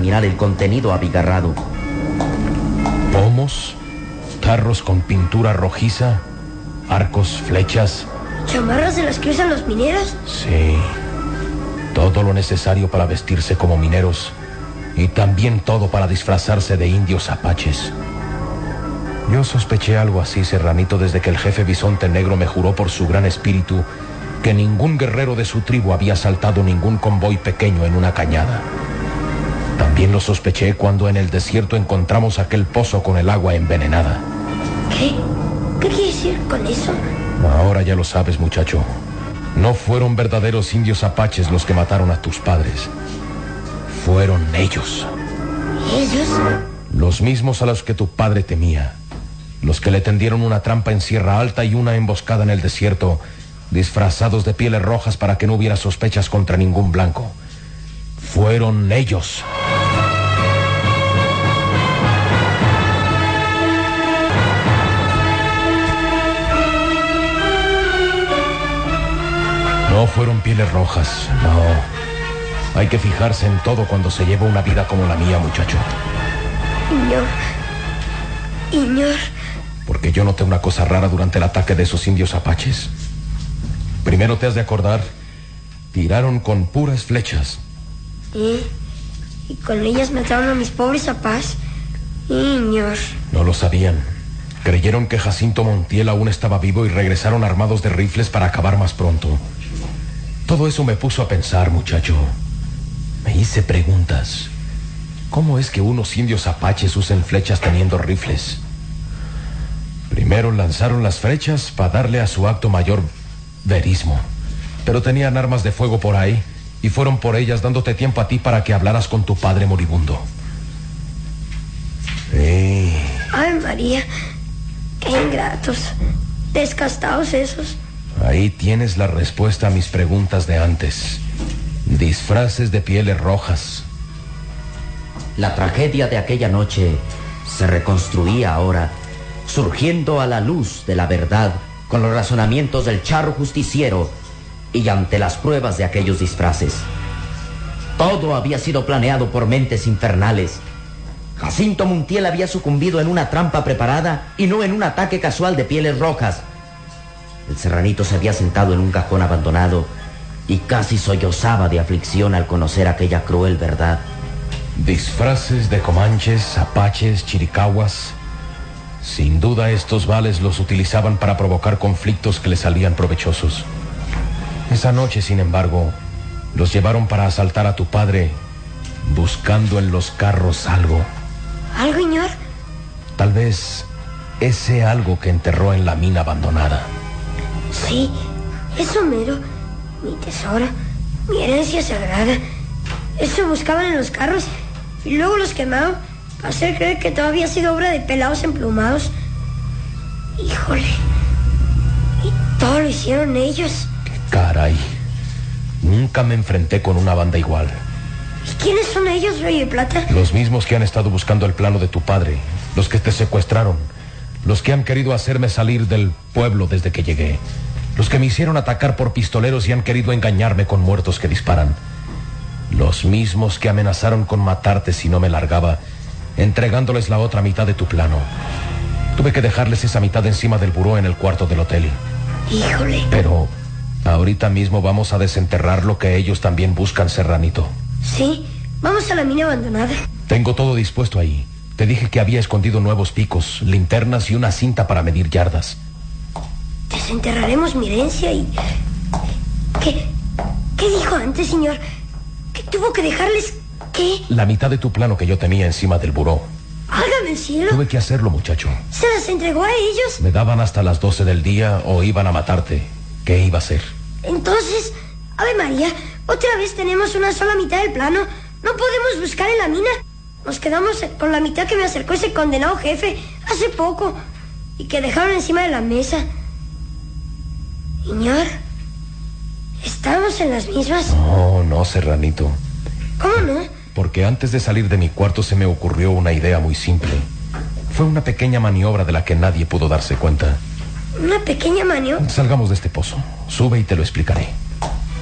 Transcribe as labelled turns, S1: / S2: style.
S1: mirar el contenido abigarrado.
S2: Pomos, tarros con pintura rojiza, arcos, flechas.
S3: ¿Chamarras de las que usan los mineros?
S2: Sí, todo lo necesario para vestirse como mineros y también todo para disfrazarse de indios apaches. Yo sospeché algo así, Serranito, desde que el jefe Bisonte Negro me juró por su gran espíritu que ningún guerrero de su tribu había asaltado ningún convoy pequeño en una cañada. También lo sospeché cuando en el desierto encontramos aquel pozo con el agua envenenada.
S3: ¿Qué? ¿Qué quiere decir con eso?
S2: Ahora ya lo sabes, muchacho. No fueron verdaderos indios apaches los que mataron a tus padres. Fueron ellos.
S3: ¿Ellos?
S2: Los mismos a los que tu padre temía. Los que le tendieron una trampa en Sierra Alta y una emboscada en el desierto, disfrazados de pieles rojas para que no hubiera sospechas contra ningún blanco. Fueron ellos. No fueron pieles rojas, no. Hay que fijarse en todo cuando se lleva una vida como la mía, muchacho.
S3: Señor.
S2: Porque yo noté una cosa rara durante el ataque de esos indios apaches. Primero te has de acordar, tiraron con puras flechas.
S3: ¿Y con ellas mataron a mis pobres papás? Señor.
S2: No lo sabían. Creyeron que Jacinto Montiel aún estaba vivo y regresaron armados de rifles para acabar más pronto. Todo eso me puso a pensar, muchacho. Me hice preguntas. ¿Cómo es que unos indios apaches usen flechas teniendo rifles? Primero lanzaron las flechas para darle a su acto mayor verismo. Pero tenían armas de fuego por ahí y fueron por ellas dándote tiempo a ti para que hablaras con tu padre moribundo.
S3: Ay, María, qué ingratos, descastados esos.
S2: Ahí tienes la respuesta a mis preguntas de antes. Disfraces de pieles rojas.
S1: La tragedia de aquella noche se reconstruía ahora, surgiendo a la luz de la verdad con los razonamientos del charro justiciero y ante las pruebas de aquellos disfraces. Todo había sido planeado por mentes infernales. Jacinto Montiel había sucumbido en una trampa preparada y no en un ataque casual de pieles rojas. El serranito se había sentado en un cajón abandonado y casi sollozaba de aflicción al conocer aquella cruel verdad.
S2: Disfraces de comanches, apaches, chiricahuas. Sin duda estos vales los utilizaban para provocar conflictos que les salían provechosos. Esa noche, sin embargo, los llevaron para asaltar a tu padre, buscando en los carros algo.
S3: ¿Algo, señor?
S2: Tal vez ese algo que enterró en la mina abandonada.
S3: Sí, eso mero. Mi tesoro, mi herencia sagrada. Eso buscaban en los carros y luego los quemaron para hacer creer que todo había sido obra de pelados emplumados. Híjole. Y todo lo hicieron ellos.
S2: ¡Qué caray! Nunca me enfrenté con una banda igual.
S3: ¿Y quiénes son ellos, Rey de Plata?
S2: Los mismos que han estado buscando el plano de tu padre. Los que te secuestraron. Los que han querido hacerme salir del pueblo desde que llegué. Los que me hicieron atacar por pistoleros y han querido engañarme con muertos que disparan. Los mismos que amenazaron con matarte si no me largaba, entregándoles la otra mitad de tu plano. Tuve que dejarles esa mitad encima del buró en el cuarto del hotel.
S3: Híjole.
S2: Pero ahorita mismo vamos a desenterrar lo que ellos también buscan, Serranito.
S3: Sí, vamos a la mina abandonada.
S2: Tengo todo dispuesto ahí. Te dije que había escondido nuevos picos, linternas y una cinta para medir yardas.
S3: Desenterraremos mi herencia y... ¿Qué dijo antes, señor? ¿Que tuvo que dejarles qué?
S2: La mitad de tu plano que yo tenía encima del buró.
S3: ¡Hágame el cielo!
S2: Tuve que hacerlo, muchacho.
S3: ¿Se las entregó a ellos?
S2: Me daban hasta las 12 del día o iban a matarte. ¿Qué iba a hacer?
S3: Entonces, Ave María, otra vez tenemos una sola mitad del plano. ¿No podemos buscar en la mina? Nos quedamos con la mitad que me acercó ese condenado jefe hace poco y que dejaron encima de la mesa. Señor, ¿estamos en las mismas?
S2: No, Serranito.
S3: ¿Cómo no?
S2: Porque antes de salir de mi cuarto se me ocurrió una idea muy simple. Fue una pequeña maniobra de la que nadie pudo darse cuenta.
S3: ¿Una pequeña maniobra?
S2: Salgamos de este pozo. Sube y te lo explicaré.